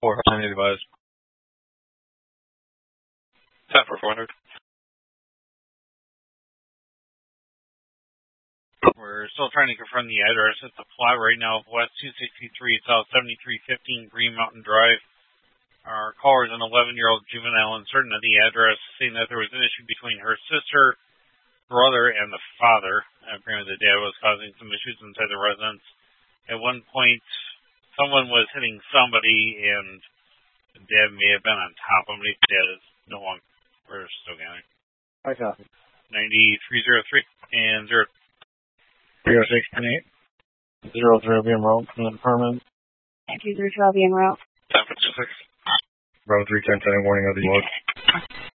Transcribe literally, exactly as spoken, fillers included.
four hundred advised. ten for four hundred. We're still trying to confirm the address. It's a plot right now of West two sixty-three, South seventy-three fifteen, Green Mountain Drive. Our caller is an eleven-year-old juvenile uncertain of the address, saying that there was an issue between her sister, brother, and the father. Apparently the dad was causing some issues inside the residence. At one point, someone was hitting somebody, and the dad may have been on top of me. Dad is no longer. We're still getting it. I copy. ninety-three oh three and zero. three oh six ten eight. Zero zero being route from the department. two three twelve being route. ten for two six. Route three ten ten warning of the load.